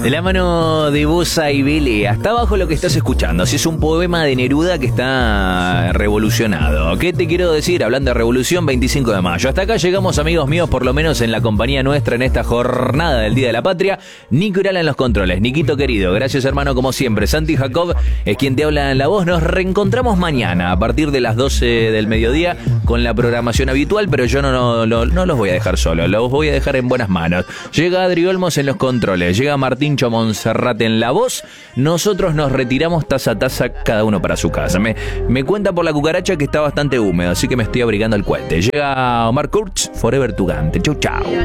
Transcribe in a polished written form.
De la mano de Bossa y Belé, hasta abajo lo que estás escuchando. Si es un poema de Neruda que está revolucionado. ¿Qué te quiero decir? Hablando de revolución, 25 de mayo. Hasta acá llegamos, amigos míos, por lo menos en la compañía nuestra en esta jornada del Día de la Patria. Nico Urala en los controles. Niquito querido, gracias hermano como siempre. Santi Jacob es quien te habla en la voz. Nos reencontramos mañana a partir de las 12 del mediodía con la programación habitual, pero yo no los voy a dejar solo, los voy a dejar en buenas manos. Llega Adri Olmos en los controles, llega Martín Monserrate en la voz. Nosotros nos retiramos taza a taza, cada uno para su casa. Me cuenta por la cucaracha que está bastante húmedo, así que me estoy abrigando al cohete. Llega Omar Kurtz, Forever Tugante. Chau, chau.